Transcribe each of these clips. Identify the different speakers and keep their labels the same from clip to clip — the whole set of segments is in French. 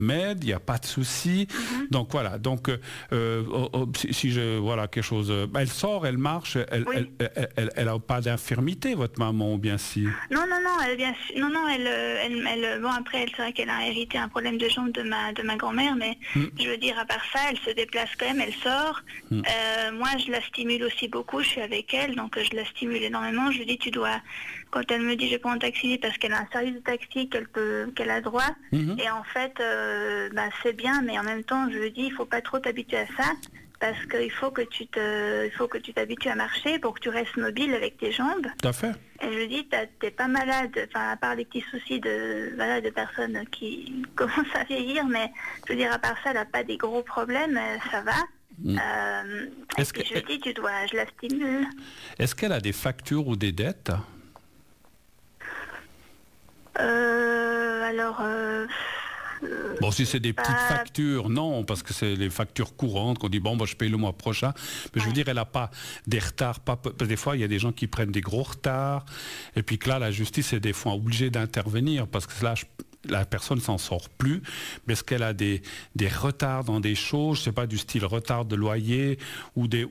Speaker 1: m'aide, il n'y a pas de souci. Donc voilà, donc si je voilà quelque chose, elle sort, elle marche, elle a pas d'infirmité, votre maman, ou bien si?
Speaker 2: Non, bon après, c'est vrai qu'elle a hérité un problème de jambe de ma grand-mère, mais je veux dire, à part ça, elle se déplace quand même, elle sort. Moi, je la stimule aussi beaucoup, je suis avec elle, donc je la stimule énormément. Je lui dis, quand elle me dit, je prends un taxi parce qu'elle a un service de taxi qu'elle a droit, et en fait, c'est bien, mais en même temps, je lui dis, il faut pas trop t'habituer à ça, parce qu'il faut que tu t'habitues à marcher pour que tu restes mobile avec tes jambes.
Speaker 1: Tout à fait.
Speaker 2: Et je lui dis, t'es pas malade, à part les petits soucis de personnes qui commencent à vieillir, mais je veux dire, à part ça, elle n'a pas des gros problèmes, ça va. Et puis je lui dis, je la stimule.
Speaker 1: Est-ce qu'elle a des factures ou des dettes? Bon, si c'est des petites factures, non, parce que c'est les factures courantes qu'on dit, bon, je paye le mois prochain. Mais je veux dire, elle n'a pas des retards. Des fois, il y a des gens qui prennent des gros retards. Et puis que là, la justice est des fois obligée d'intervenir, parce que là, la personne s'en sort plus. Mais est-ce qu'elle a des retards dans des choses, je sais pas, du style retard de loyer ou des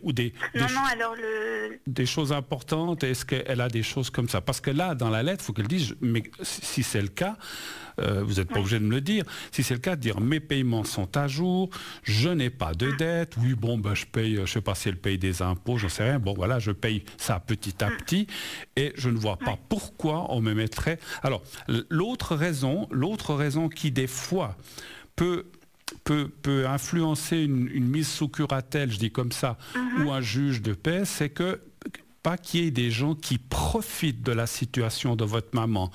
Speaker 1: choses importantes? Est-ce qu'elle a des choses comme ça? Parce que là, dans la lettre, il faut qu'elle dise, mais si c'est le cas, vous n'êtes pas obligé de me le dire. Si c'est le cas, de dire mes paiements sont à jour, je n'ai pas de dette. Oui, bon, je paye, je sais pas si elle paye des impôts, j'en sais rien. Bon, voilà, je paye ça petit à petit et je ne vois pas pourquoi on me mettrait. Alors, l'autre raison qui des fois peut influencer une mise sous curatelle, je dis comme ça, ou un juge de paix, c'est que pas qu'il y ait des gens qui profitent de la situation de votre maman.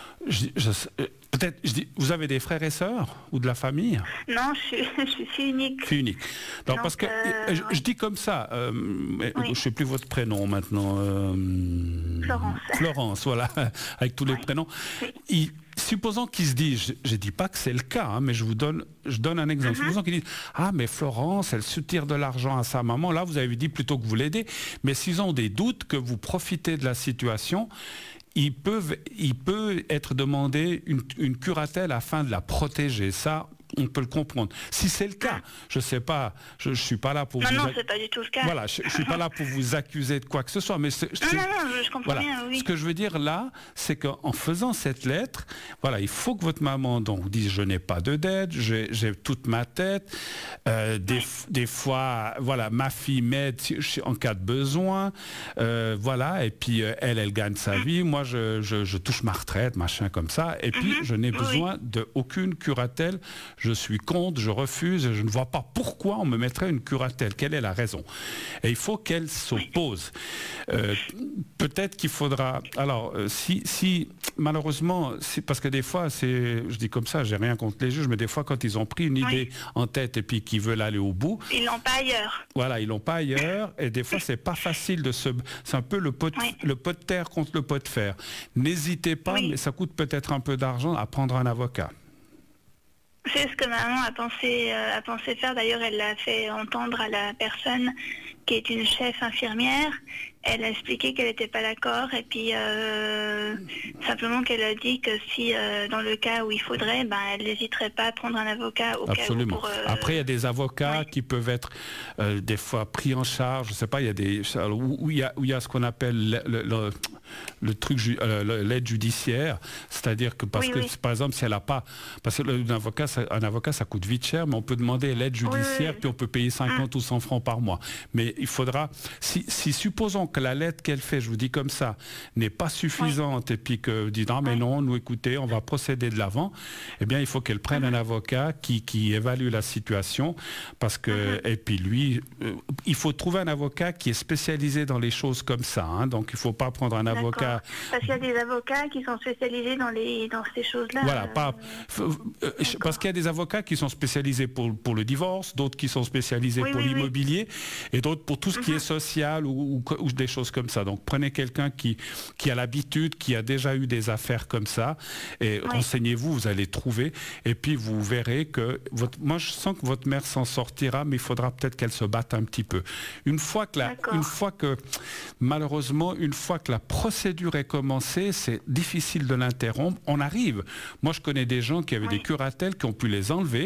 Speaker 1: Peut-être, vous avez des frères et sœurs ou de la famille?
Speaker 2: Non, je suis fille unique.
Speaker 1: Fille unique. Donc parce que je dis comme ça, je ne sais plus votre prénom maintenant.
Speaker 2: Florence.
Speaker 1: Florence, voilà, avec tous les prénoms. Supposons qu'ils se disent, je ne dis pas que c'est le cas, mais je donne un exemple. Supposons qu'ils disent, mais Florence, elle soutire de l'argent à sa maman. Là, vous avez dit plutôt que vous l'aidez. Mais s'ils ont des doutes que vous profitez de la situation, il peut être demandé une curatelle afin de la protéger. Ça, on peut le comprendre. Si c'est le cas, je ne sais pas, je ne suis pas là pour
Speaker 2: Non, c'est pas du tout le cas.
Speaker 1: Voilà, je ne suis pas là pour vous accuser de quoi que ce soit. Mais
Speaker 2: je comprends bien, oui.
Speaker 1: Ce que je veux dire là, c'est qu'en faisant cette lettre, voilà, il faut que votre maman donc dise, je n'ai pas de dette, j'ai toute ma tête. Des fois, voilà, ma fille m'aide en cas de besoin. Voilà, et puis elle gagne sa vie. Moi, je touche ma retraite, machin comme ça. Et puis, je n'ai besoin d'aucune curatelle. Je suis contre, je refuse, je ne vois pas pourquoi on me mettrait une curatelle. Quelle est la raison? Et il faut qu'elle s'oppose. Peut-être qu'il faudra... Alors, si malheureusement, parce que des fois, je dis comme ça, j'ai rien contre les juges, mais des fois, quand ils ont pris une idée en tête et puis qu'ils veulent aller au bout...
Speaker 2: Ils l'ont pas ailleurs.
Speaker 1: Voilà, ils l'ont pas ailleurs. Et des fois, c'est pas facile de se... C'est un peu le pot de terre contre le pot de fer. N'hésitez pas, mais ça coûte peut-être un peu d'argent à prendre un avocat.
Speaker 2: C'est ce que maman a pensé faire. D'ailleurs, elle l'a fait entendre à la personne qui est une chef infirmière. Elle a expliqué qu'elle n'était pas d'accord et puis simplement qu'elle a dit que si dans le cas où il faudrait, elle n'hésiterait pas à prendre un avocat au
Speaker 1: Absolument.
Speaker 2: cas où.
Speaker 1: Après, il y a des avocats qui peuvent être des fois pris en charge. Je ne sais pas, il y a des où il y a ce qu'on appelle le truc l'aide judiciaire, c'est-à-dire que par exemple si elle n'a pas, parce que un avocat ça coûte vite cher, mais on peut demander l'aide judiciaire puis on peut payer 50 ou 100 francs par mois. Mais il faudra, si supposons que la lettre qu'elle fait, je vous dis comme ça, n'est pas suffisante et puis que vous dites non, nous écoutez, on va procéder de l'avant, eh bien il faut qu'elle prenne un avocat qui évalue la situation, parce que et puis lui, il faut trouver un avocat qui est spécialisé dans les choses comme ça, donc il ne faut pas prendre un avocat...
Speaker 2: Parce qu'il y a des avocats qui sont spécialisés dans ces choses-là.
Speaker 1: Voilà, parce qu'il y a des avocats qui sont spécialisés pour le divorce, d'autres qui sont spécialisés pour l'immobilier, et d'autres pour tout ce qui est social ou des choses comme ça. Donc prenez quelqu'un qui a l'habitude, qui a déjà eu des affaires comme ça, et renseignez-vous, vous allez trouver, et puis vous verrez que moi je sens que votre mère s'en sortira, mais il faudra peut-être qu'elle se batte un petit peu. Malheureusement, une fois que la procédure est commencée, c'est difficile de l'interrompre. On arrive. Moi, je connais des gens qui avaient des curatelles qui ont pu les enlever.